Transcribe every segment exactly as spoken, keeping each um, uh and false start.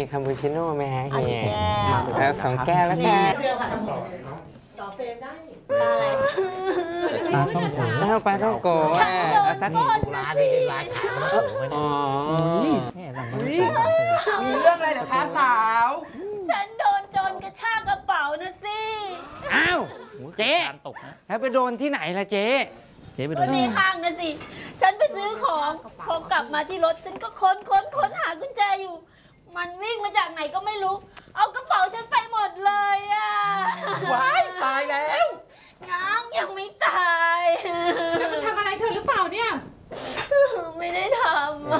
คาปูชิโน่ไหมฮะเฮียมาแล้วสองแก้วแล้วกันเดียวค่ะต่อเฟรมได้นี่ปลาอะไรปลาต้องโกแล้วปลาท่องโกะอ่ะเอาสักนี่ร้านนี้ร้านขายปลาต้องโกะอ๋อเนี่ยเราไม่มีเรื่องอะไรเหรอคะสาวฉันโดนโจรกระชากกระเป๋านะสิอ้าวเจ๊ตกนะแล้วไปโดนที่ไหนล่ะเจ๊เจ๊ไปดูก็ในห้างนะสิ ฉันไปซื้อของพอกลับมาที่รถฉันก็ค้นค้นค้นหากุญแจอยู่ มันวิ่งมาจากไหนก็ไม่รู้ เอากระเป๋าฉันไปหมดเลยอ่ะว้ายตายแล้วยังยังไม่ตายแล้วมันทำอะไรเธอหรือเปล่าเนี่ยไม่ได้ทำอะ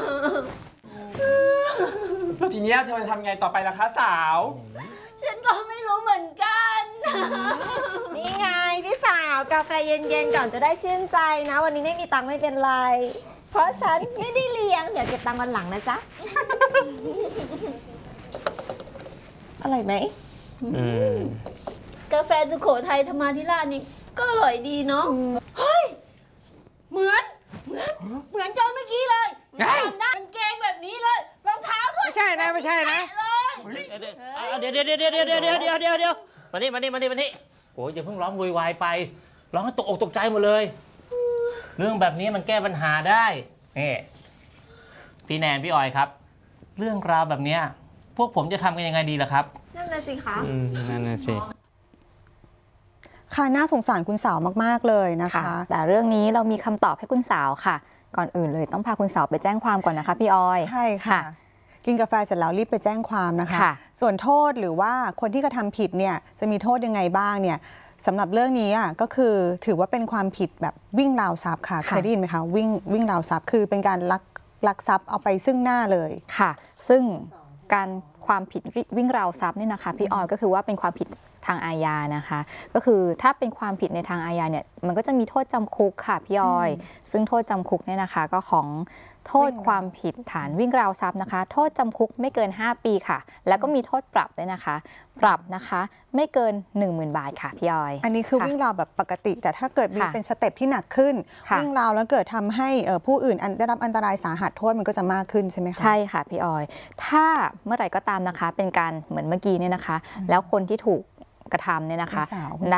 แล้วทีเนี้ยเธอจะทำไงต่อไปล่ะคะสาวฉันก็ไม่รู้เหมือนกันนี่ไงพี่สาวกาแฟเย็นๆก่อนจะได้ชื่นใจนะ วันนี้ไม่มีตังค์ไม่เป็นไร เพราะฉันไม่ได้เลี้ยง เดี๋ยวเก็บตังค์วันหลังนะจ๊ะ อร่อยไหมอืมกาแฟสุโขทัยธรรมาธิราชนี่ก็อร่อยดีเนาะ เฮ้ย เหมือน เหมือน เหมือนจอนเมื่อกี้เลยทำได้กางเกงแบบนี้เลยรองเท้าด้วยไม่ใช่นะไม่ใช่นะเลยเดี๋ยวเดี๋ยวเดี๋ยวเดี๋ยวเดี๋ยวเดี๋ยวเดี๋ยวเดี๋ยวเดี๋ยวมานี่มานี่มานี่มานี่โอ้ยอย่าเพิ่งร้องวุ่นวายไปร้องให้ตกอกตกใจหมดเลย เรื่องแบบนี้มันแก้ปัญหาได้นี่พี่แนนพี่ออยครับ เรื่องราวแบบเนี้ยพวกผมจะทำกันยังไงดีล่ะครับนั่นน่ะสิคะอืมนั่นน่ะสิค่ะน่าสงสารคุณสาวมากๆเลยนะคะค่ะแต่เรื่องนี้เรามีคำตอบให้คุณสาวค่ะ ก่อนอื่นเลยต้องพาคุณสาวไปแจ้งความก่อนนะคะพี่ออยใช่ค่ะ กินกาแฟเสร็จแล้วรีบไปแจ้งความนะคะค่ะส่วนโทษหรือว่าคนที่กระทำผิดเนี่ยจะมีโทษยังไงบ้างเนี่ยสำหรับเรื่องนี้อ่ะก็คือถือว่าเป็นความผิดแบบวิ่งราวทรัพย์ค่ะเคยได้ยินไหมคะวิ่งวิ่งราวทรัพย์คือเป็นการลักลักทรัพย์เอาไปซึ่งหน้าเลยค่ะ ซึ่งการความผิดวิ่งราวทรัพย์เนี่ยนะคะพี่ออยก็คือว่าเป็นความผิดทางอาญานะคะ ก็คือถ้าเป็นความผิดในทางอาญาเนี่ยมันก็จะมีโทษจำคุกค่ะพี่ออย ซึ่งโทษจำคุกเนี่ยนะคะก็ของโทษความผิดฐานวิ่งราวทรัพย์นะคะ โทษจำคุกไม่เกินห้าปีค่ะ แล้วก็มีโทษปรับด้วยนะคะ ปรับนะคะไม่เกิน หนึ่งหมื่น บาทค่ะพี่ออยอันนี้คือวิ่งราวแบบปกติ แต่ถ้าเกิดมีค่ะเป็นสเต็ปที่หนักขึ้นค่ะวิ่งราวแล้วเกิดทำให้เอ่อผู้อื่นอันได้รับอันตรายสาหัสโทษมันก็จะมากขึ้นใช่ไหมคะใช่ค่ะพี่ออย ถ้าเมื่อไหร่ก็ตามนะคะ เป็นการเหมือนเมื่อกี้เนี่ยนะคะ แล้วคนที่ถูกกระทำเนี่ยนะคะคุณสาว